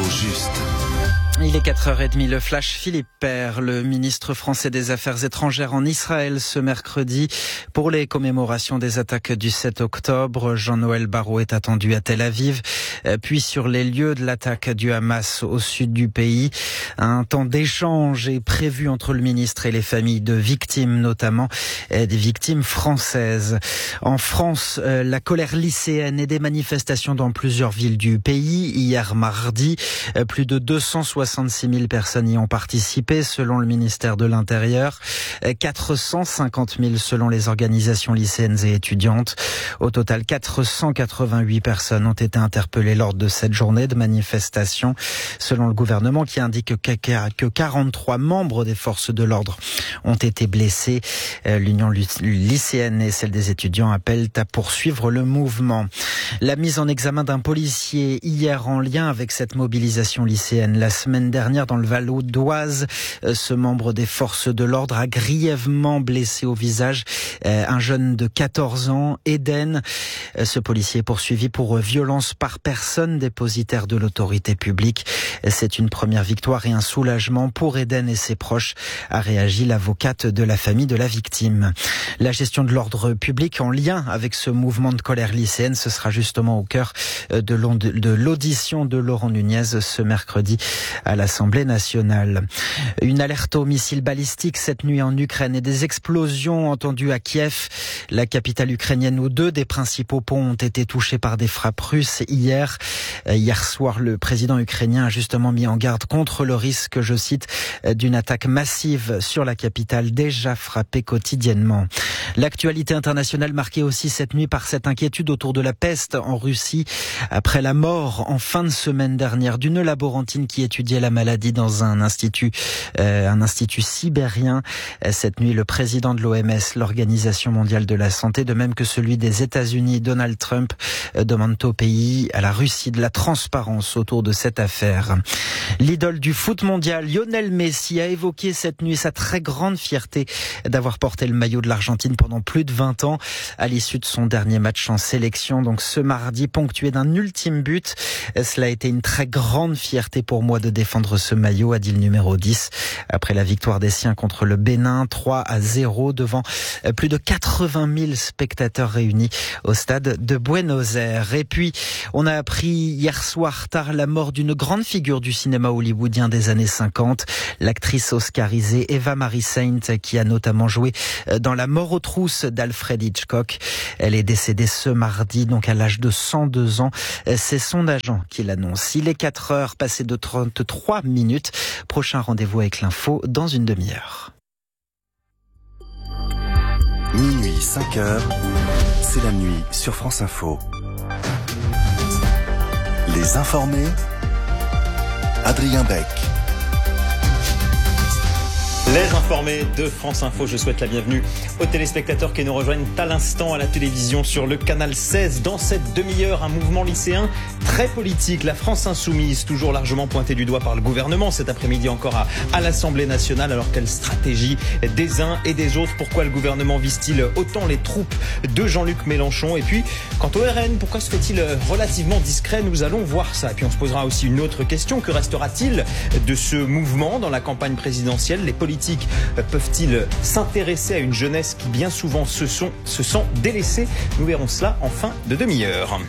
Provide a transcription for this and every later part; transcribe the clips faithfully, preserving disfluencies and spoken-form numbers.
juste. Il est quatre heures trente, le flash Philippe Père, le ministre français des Affaires étrangères en Israël ce mercredi pour les commémorations des attaques du sept octobre. Jean-Noël Barrot est attendu à Tel Aviv, puis sur les lieux de l'attaque du Hamas au sud du pays. Un temps d'échange est prévu entre le ministre et les familles de victimes, notamment des victimes françaises. En France, la colère lycéenne et des manifestations dans plusieurs villes du pays. Hier mardi, plus de deux cent soixante-six mille personnes y ont participé selon le ministère de l'Intérieur, quatre cent cinquante mille selon les organisations lycéennes et étudiantes. Au total, quatre cent quatre-vingt-huit personnes ont été interpellées lors de cette journée de manifestation, selon le gouvernement qui indique que quarante-trois membres des forces de l'ordre ont été blessés. L'Union lycéenne et celle des étudiants appellent à poursuivre le mouvement. La mise en examen d'un policier hier en lien avec cette mobilisation lycéenne. La semaine dernière, dans le Val d'Oise, ce membre des forces de l'ordre a grièvement blessé au visage un jeune de quatorze ans, Eden. Ce policier est poursuivi pour violence par personne dépositaire de l'autorité publique. C'est une première victoire et un soulagement pour Eden et ses proches, a réagi l'avocate de la famille de la victime. La gestion de l'ordre public en lien avec ce mouvement de colère lycéenne, ce sera justement au cœur de l'audition de Laurent Nunez ce mercredi à l'Assemblée nationale. Une alerte aux missiles balistiques cette nuit en Ukraine et des explosions entendues à Kiev, la capitale ukrainienne, où deux des principaux ponts ont été touchés par des frappes russes hier. Hier soir, le président ukrainien a justement mis en garde contre le risque, je cite, d'une attaque massive sur la capitale déjà frappée quotidiennement. L'actualité internationale marquée aussi cette nuit par cette inquiétude autour de la peste en Russie après la mort en fin de semaine dernière d'une laborantine qui étudiait la maladie dans un institut, euh, un institut sibérien. Cette nuit, le président de l'O M S, l'Organisation mondiale de la santé, de même que celui des États-Unis, Donald Trump, euh, demandent au pays, à la Russie, de la transparence autour de cette affaire. L'idole du foot mondial, Lionel Messi, a évoqué cette nuit sa très grande fierté d'avoir porté le maillot de l'Argentine pendant plus de vingt ans à l'issue de son dernier match en sélection. Donc ce mardi, ponctué d'un ultime but. Cela a été une très grande fierté pour moi de défendre ce maillot, a dit le numéro dix, après la victoire des siens contre le Bénin, trois à zéro, devant plus de quatre-vingt mille spectateurs réunis au stade de Buenos Aires. Et puis, on a appris hier soir tard la mort d'une grande figure du cinéma hollywoodien des années cinquante, l'actrice oscarisée Eva Marie Saint, qui a notamment joué dans La mort aux trousses d'Alfred Hitchcock. Elle est décédée ce mardi, donc à l'âge de cent deux ans. C'est son agent qui l'annonce. Il est quatre heures, passé de trente-trois minutes. Prochain rendez-vous avec l'info dans une demi-heure. Minuit, cinq heures, c'est la nuit sur France Info. Les informés, Adrien Beck. Les informés de France Info, je souhaite la bienvenue aux téléspectateurs qui nous rejoignent à l'instant à la télévision sur le canal seize. Dans cette demi-heure, un mouvement lycéen très politique, la France Insoumise, toujours largement pointée du doigt par le gouvernement cet après-midi encore à, à l'Assemblée nationale. Alors quelle stratégie des uns et des autres? Pourquoi le gouvernement vise-t-il autant les troupes de Jean-Luc Mélenchon? Et puis, quant au R N, pourquoi se fait-il relativement discret? Nous allons voir ça. Et puis on se posera aussi une autre question. Que restera-t-il de ce mouvement dans la campagne présidentielle? Les politiques peuvent-ils s'intéresser à une jeunesse qui bien souvent se, sont, se sent délaissée? Nous verrons cela en fin de demi-heure.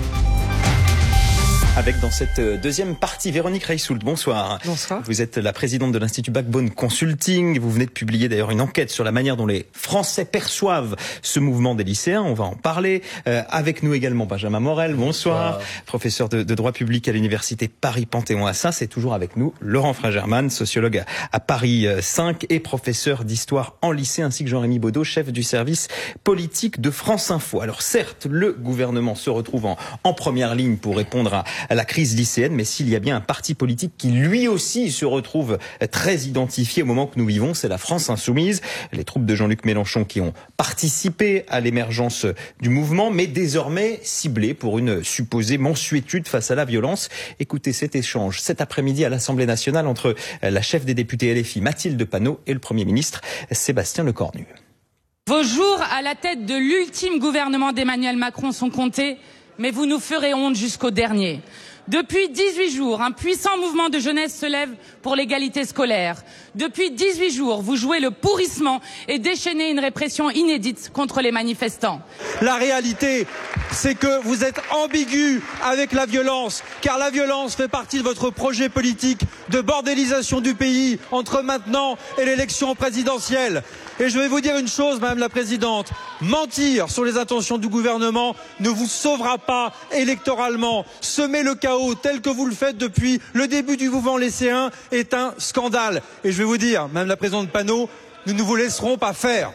Avec dans cette deuxième partie, Véronique Reissoult, bonsoir. Bonsoir. Vous êtes la présidente de l'Institut Backbone Consulting. Vous venez de publier d'ailleurs une enquête sur la manière dont les Français perçoivent ce mouvement des lycéens. On va en parler. Euh, avec nous également Benjamin Morel, bonsoir. bonsoir. Professeur de, de droit public à l'université Paris-Panthéon-Assas. Et toujours avec nous Laurent Fringermann, sociologue à, à Paris cinq et professeur d'histoire en lycée, ainsi que Jean-Rémy Baudot, chef du service politique de France Info. Alors certes, le gouvernement se retrouve en, en première ligne pour répondre à à la crise lycéenne, mais s'il y a bien un parti politique qui lui aussi se retrouve très identifié au moment que nous vivons, c'est la France Insoumise. Les troupes de Jean-Luc Mélenchon qui ont participé à l'émergence du mouvement, mais désormais ciblées pour une supposée mansuétude face à la violence. Écoutez cet échange cet après-midi à l'Assemblée nationale entre la chef des députés L F I, Mathilde Panot, et le Premier ministre Sébastien Lecornu. Vos jours à la tête de l'ultime gouvernement d'Emmanuel Macron sont comptés, mais vous nous ferez honte jusqu'au dernier. Depuis dix-huit jours, un puissant mouvement de jeunesse se lève pour l'égalité scolaire. Depuis dix-huit jours, vous jouez le pourrissement et déchaînez une répression inédite contre les manifestants. La réalité, c'est que vous êtes ambigu avec la violence, car la violence fait partie de votre projet politique de bordélisation du pays entre maintenant et l'élection présidentielle. Et je vais vous dire une chose, Madame la Présidente, mentir sur les intentions du gouvernement ne vous sauvera pas électoralement. Semer le chaos tel que vous le faites depuis le début du mouvement lycéen est un scandale. Et je vais vous dire, Madame la Présidente Panot, nous ne vous laisserons pas faire.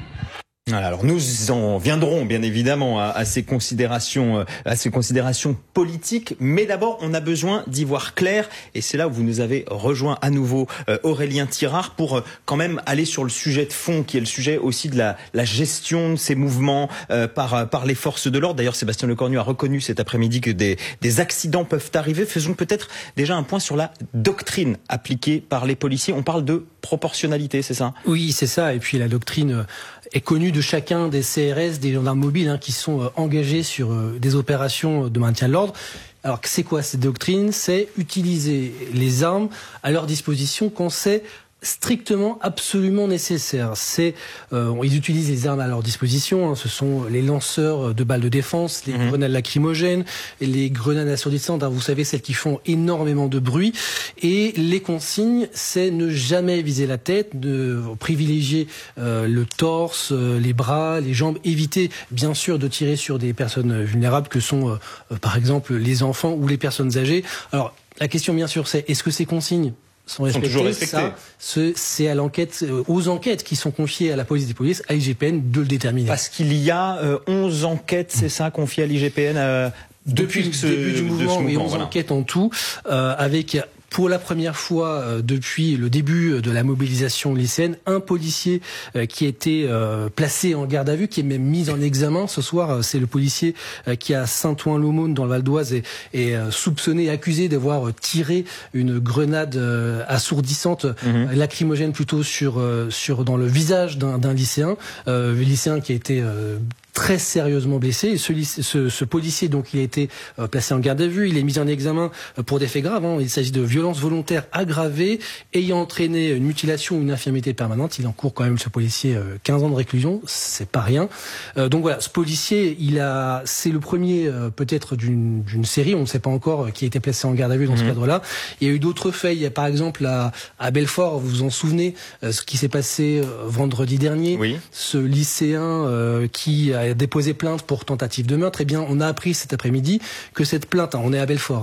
Alors nous en viendrons bien évidemment à, à ces considérations, à ces considérations politiques, mais d'abord on a besoin d'y voir clair, et c'est là où vous nous avez rejoint à nouveau, euh, Aurélien Thirard, pour euh, quand même aller sur le sujet de fond, qui est le sujet aussi de la, la gestion de ces mouvements euh, par par les forces de l'ordre. D'ailleurs, Sébastien Lecornu a reconnu cet après-midi que des des accidents peuvent arriver. Faisons peut-être déjà un point sur la doctrine appliquée par les policiers. On parle de proportionnalité, c'est ça ? Oui, c'est ça. Et puis la doctrine est connue de chacun des C R S, des gendarmes mobiles hein, qui sont euh, engagés sur euh, des opérations de maintien de l'ordre. Alors c'est quoi cette doctrine ? C'est utiliser les armes à leur disposition quand c'est strictement, absolument nécessaire. C'est, euh, ils utilisent les armes à leur disposition. Hein. Ce sont les lanceurs de balles de défense, les mmh. grenades lacrymogènes, et les grenades assourdissantes. Hein, vous savez, celles qui font énormément de bruit. Et les consignes, c'est ne jamais viser la tête, de privilégier euh, le torse, euh, les bras, les jambes. Éviter, bien sûr, de tirer sur des personnes vulnérables que sont, euh, par exemple, les enfants ou les personnes âgées. Alors, la question, bien sûr, c'est est-ce que ces consignes sont respectés, sont toujours respectés. Ça, c'est à l'enquête, aux enquêtes qui sont confiées à la police des polices, à l'I G P N, de le déterminer. Parce qu'il y a euh, onze enquêtes, c'est ça, confiées à l'I G P N euh, depuis, depuis ce, le début du mouvement, mouvement et onze voilà. enquêtes en tout, euh, avec pour la première fois euh, depuis le début de la mobilisation lycéenne, un policier euh, qui a été euh, placé en garde à vue, qui est même mis en examen. Ce soir, euh, c'est le policier euh, qui à Saint-Ouen-l'Aumône, dans le Val d'Oise, est, est euh, soupçonné, accusé d'avoir tiré une grenade euh, assourdissante, mmh. lacrymogène plutôt, sur, euh, sur dans le visage d'un, d'un lycéen, euh, lycéen qui a été euh, très sérieusement blessé. Et ce, ce, ce policier, donc, il a été euh, placé en garde à vue. Il est mis en examen euh, pour des faits graves. Hein. Il s'agit de violence volontaire aggravée ayant entraîné une mutilation ou une infirmité permanente. Il encourt quand même, ce policier, euh, quinze ans de réclusion. C'est pas rien. Euh, donc voilà, ce policier, il a, c'est le premier euh, peut-être d'une, d'une série. On ne sait pas encore euh, qui a été placé en garde à vue dans mmh. ce cadre-là. Il y a eu d'autres faits. Il y a par exemple à, à Belfort, vous vous en souvenez, euh, ce qui s'est passé euh, vendredi dernier. Oui. Ce lycéen euh, qui a déposé plainte pour tentative de meurtre. Eh bien, on a appris cet après-midi que cette plainte, hein, on est à Belfort,